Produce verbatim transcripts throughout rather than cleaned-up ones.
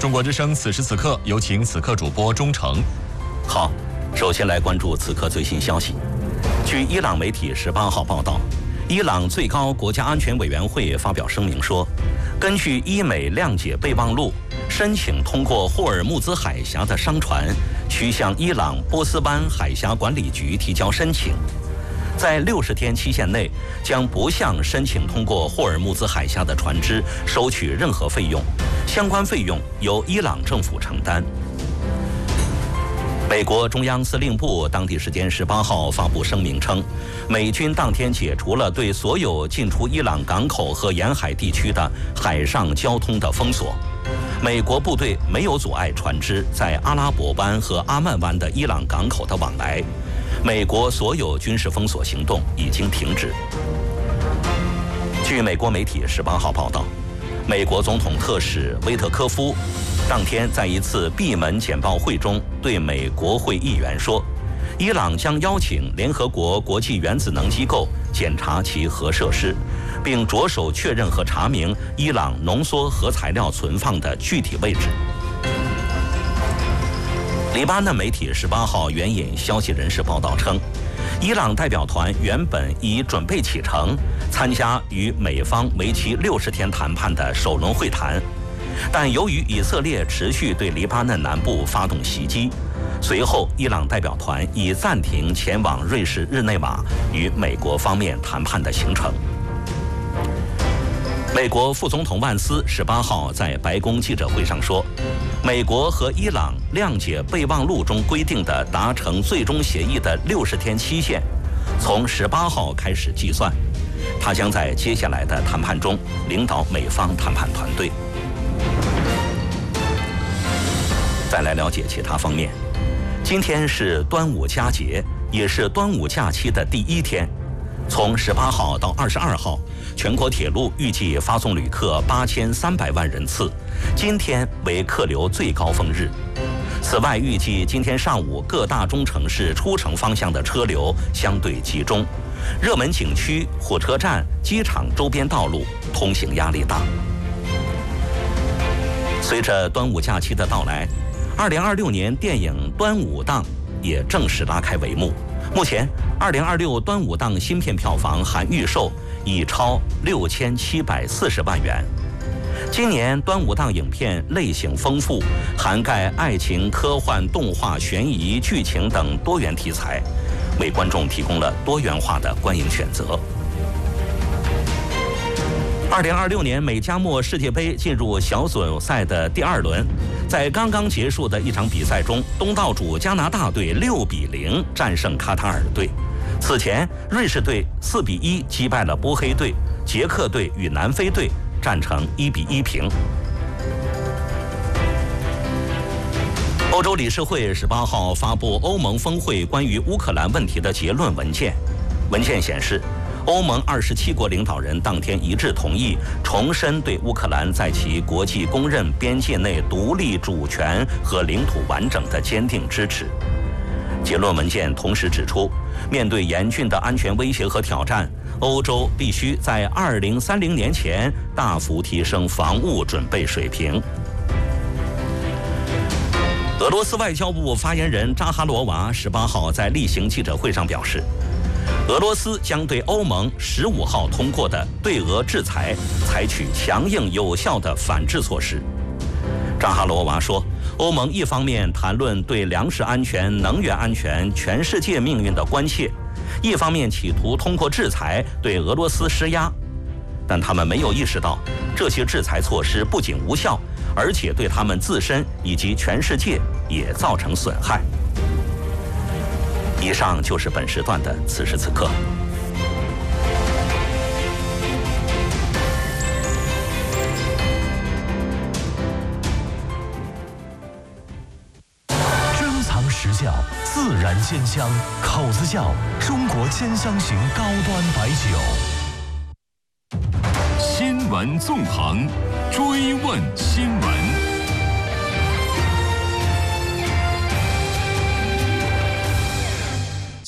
中国之声此时此刻，有请此刻主播钟诚。 好，首先来关注此刻最新消息。据伊朗媒体十八号报道，伊朗最高国家安全委员会发表声明说，根据伊美谅解备忘录，申请通过霍尔木兹海峡的商船需向伊朗波斯湾海峡管理局提交申请，在六十天期限内将不向申请通过霍尔木兹海峡的船只收取任何费用，相关费用由伊朗政府承担。美国中央司令部当地时间十八号发布声明称，美军当天解除了对所有进出伊朗港口和沿海地区的海上交通的封锁。美国部队没有阻碍船只在阿拉伯湾和阿曼湾的伊朗港口的往来。美国所有军事封锁行动已经停止。据美国媒体十八号报道，美国总统特使威特科夫当天在一次闭门简报会中对美国会议员说，伊朗将邀请联合国国际原子能机构检查其核设施，并着手确认和查明伊朗浓缩核材料存放的具体位置。黎巴嫩媒体十八号援引消息人士报道称，伊朗代表团原本已准备启程参加与美方为期六十天谈判的首轮会谈，但由于以色列持续对黎巴嫩南部发动袭击，随后伊朗代表团已暂停前往瑞士日内瓦与美国方面谈判的行程。美国副总统万斯十八号在白宫记者会上说，美国和伊朗谅解备忘录中规定的达成最终协议的六十天期限从十八号开始计算，他将在接下来的谈判中领导美方谈判团队。再来了解其他方面，今天是端午佳节，也是端午假期的第一天。从十八号到二十二号，全国铁路预计发送旅客八千三百万人次，今天为客流最高峰日。此外，预计今天上午各大中城市出城方向的车流相对集中，热门景区、火车站、机场周边道路通行压力大。随着端午假期的到来，二零二六年电影端午档也正式拉开帷幕。目前，二零二六端午档新片票房含预售已超六千七百四十万元。今年端午档影片类型丰富，涵盖爱情、科幻、动画、悬疑、剧情等多元题材，为观众提供了多元化的观影选择。二零二六年美加墨世界杯进入小组赛的第二轮，在刚刚结束的一场比赛中，东道主加拿大队六比零战胜卡塔尔队。此前，瑞士队四比一击败了波黑队，捷克队与南非队战成一比一平。欧洲理事会十八号发布欧盟峰会关于乌克兰问题的结论文件，文件显示，欧盟二十七国领导人当天一致同意重申对乌克兰在其国际公认边界内独立主权和领土完整的坚定支持。结论文件同时指出，面对严峻的安全威胁和挑战，欧洲必须在二零三零年前大幅提升防务准备水平。俄罗斯外交部发言人扎哈罗娃十八号在例行记者会上表示，俄罗斯将对欧盟十五号通过的对俄制裁采取强硬有效的反制措施。扎哈罗娃说，欧盟一方面谈论对粮食安全、能源安全、全世界命运的关切，一方面企图通过制裁对俄罗斯施压，但他们没有意识到，这些制裁措施不仅无效，而且对他们自身以及全世界也造成损害。以上就是本时段的此时此刻。 珍藏实窖，自然鲜香，口子窖，中国兼香型高端白酒。 新闻纵横，追问新闻。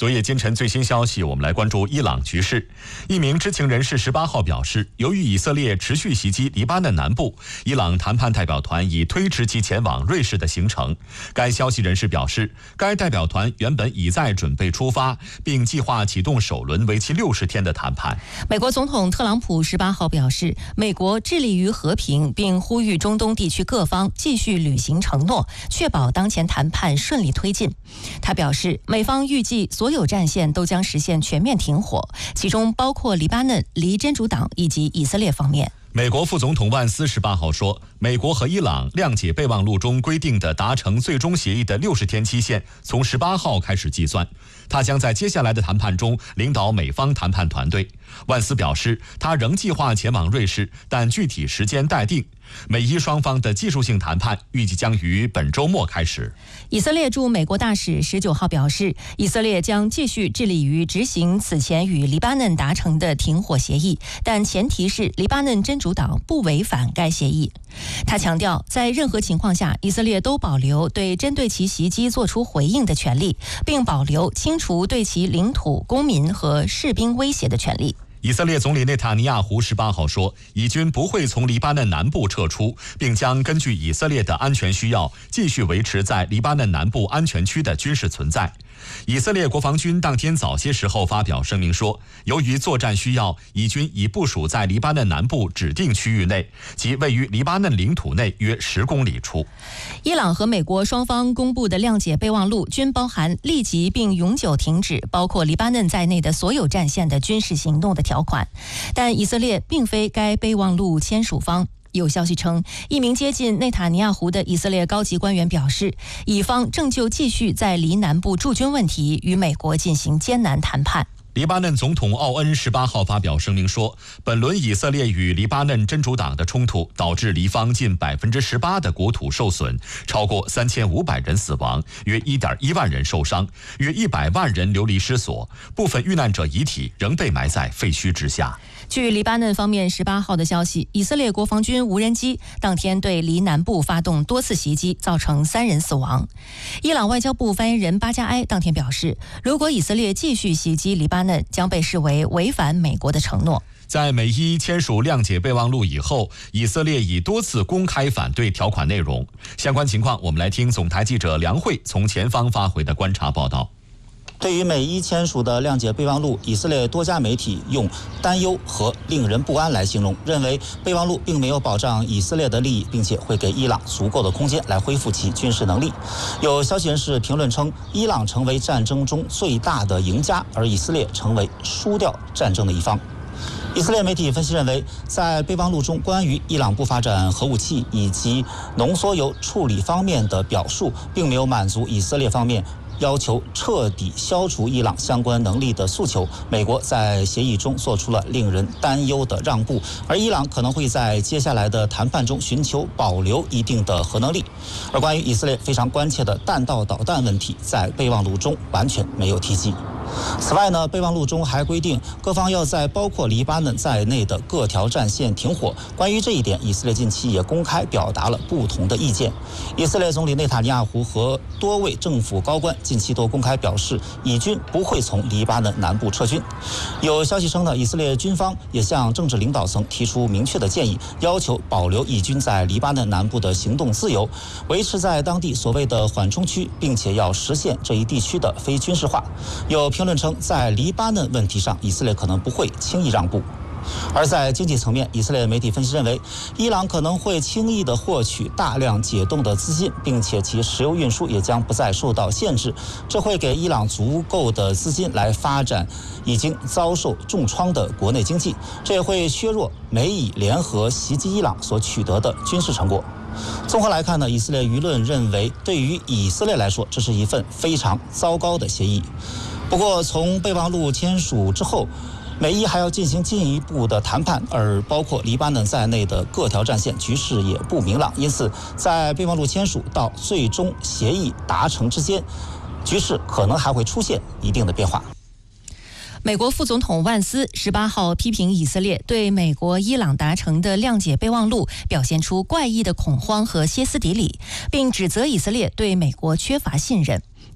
昨夜今晨最新消息，我们来关注伊朗局势。一名知情人士十八号表示，由于以色列持续袭击黎巴嫩南部，伊朗谈判代表团已推迟其前往瑞士的行程。该消息人士表示，该代表团原本已在准备出发，并计划启动首轮为期六十天的谈判。 美国总统特朗普十八号表示，美国致力于和平，并呼吁中东地区各方继续履行承诺，确保当前谈判顺利推进。他表示，美方预计所有战线都将实现全面停火，其中包括黎巴嫩、黎真主党以及以色列方面。 美国副总统万斯十八号说，美国和伊朗谅解备忘录中规定的达成最终协议的六十天期限从十八号开始计算。他将在接下来的谈判中领导美方谈判团队。万斯表示，他仍计划前往瑞士，但具体时间待定。美伊双方的技术性谈判预计将于本周末开始。 以色列驻美国大使十九号表示，以色列将继续致力于执行此前与黎巴嫩达成的停火协议，但前提是黎巴嫩真主党不违反该协议。他强调，在任何情况下，以色列都保留对针对其袭击作出回应的权利，并保留清除对其领土、公民和士兵威胁的权利。 以色列总理内塔尼亚胡十八号说，以军不会从黎巴嫩南部撤出，并将根据以色列的安全需要，继续维持在黎巴嫩南部安全区的军事存在。以色列国防军当天早些时候发表声明说，由于作战需要，以军已部署在黎巴嫩南部指定区域内，即位于黎巴嫩领土内约十公里处。 伊朗和美国双方公布的谅解备忘录均包含立即并永久停止包括黎巴嫩在内的所有战线的军事行动的条款，但以色列并非该备忘录签署方。有消息称，一名接近内塔尼亚胡的以色列高级官员表示，以方正就继续在黎南部驻军问题与美国进行艰难谈判。 黎巴嫩总统奥恩十八号发表声明说，本轮以色列与黎巴嫩真主党的冲突导致黎方近百分之十八的国土受损，超过三千五百人死亡，约一点一万人受伤，约一百万人流离失所，部分遇难者遗体仍被埋在废墟之下。 据黎巴嫩方面十八号的消息，以色列国防军无人机当天对黎南部发动多次袭击，造成三人死亡。伊朗外交部发言人巴加埃当天表示，如果以色列继续袭击黎巴嫩，将被视为违反美国的承诺。 在美伊签署谅解备忘录以后，以色列已多次公开反对条款内容。相关情况，我们来听总台记者梁慧从前方发回的观察报道。 对于美伊签署的谅解备忘录，以色列多家媒体用担忧和令人不安来形容，认为备忘录并没有保障以色列的利益，并且会给伊朗足够的空间来恢复其军事能力。有消息人士评论称，伊朗成为战争中最大的赢家，而以色列成为输掉战争的一方。以色列媒体分析认为，在备忘录中关于伊朗不发展核武器以及浓缩铀处理方面的表述，并没有满足以色列方面要求彻底消除伊朗相关能力的诉求。美国在协议中做出了令人担忧的让步，而伊朗可能会在接下来的谈判中寻求保留一定的核能力。而关于以色列非常关切的弹道导弹问题，在备忘录中完全没有提及。此外呢，备忘录中还规定各方要在包括黎巴嫩在内的各条战线停火。关于这一点，以色列近期也公开表达了不同的意见。以色列总理内塔尼亚胡和多位政府高官近期都公开表示，以军不会从黎巴嫩南部撤军。有消息称呢，以色列军方也向政治领导层提出明确的建议，要求保留以军在黎巴嫩南部的行动自由，维持在当地所谓的缓冲区，并且要实现这一地区的非军事化。有评论称，在黎巴嫩问题上，以色列可能不会轻易让步。而在经济层面，以色列媒体分析认为，伊朗可能会轻易地获取大量解冻的资金，并且其石油运输也将不再受到限制，这会给伊朗足够的资金来发展已经遭受重创的国内经济，这也会削弱美以联合袭击伊朗所取得的军事成果。综合来看呢，以色列舆论认为，对于以色列来说，这是一份非常糟糕的协议。不过，从备忘录签署之后，美伊还要进行进一步的谈判，而包括黎巴嫩在内的各条战线局势也不明朗，因此在备忘录签署到最终协议达成之间，局势可能还会出现一定的变化。 美国副总统万斯十八号批评以色列对美国伊朗达成的谅解备忘录表现出怪异的恐慌和歇斯底里，并指责以色列对美国缺乏信任。他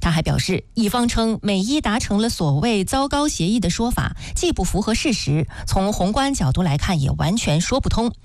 他还表示，以方称美伊达成了所谓糟糕协议的说法，既不符合事实，从宏观角度来看也完全说不通。